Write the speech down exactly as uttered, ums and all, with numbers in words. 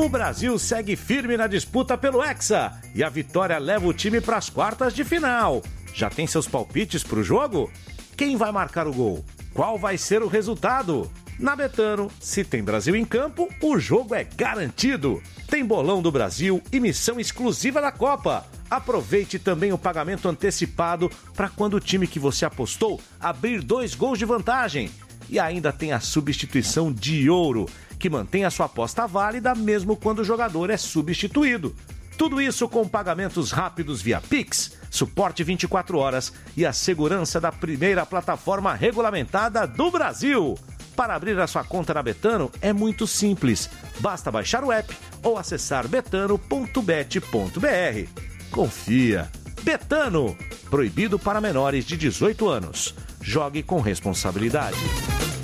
Brasil segue firme na disputa pelo Hexa e a vitória leva o time para as quartas de final. Já tem seus palpites para o jogo? Quem vai marcar o gol? Qual vai ser o resultado? Na Betano, se tem Brasil em campo, o jogo é garantido. Tem bolão do Brasil e missão exclusiva da Copa. Aproveite também o pagamento antecipado para quando o time que você apostou abrir dois gols de vantagem. E ainda tem a substituição de ouro, que mantém a sua aposta válida mesmo quando o jogador é substituído. Tudo isso com pagamentos rápidos via Pix, suporte vinte e quatro horas e a segurança da primeira plataforma regulamentada do Brasil. Para abrir a sua conta na Betano é muito simples. Basta baixar o app ou acessar betano ponto bet ponto br. Confia. Betano. Proibido para menores de dezoito anos. Jogue com responsabilidade.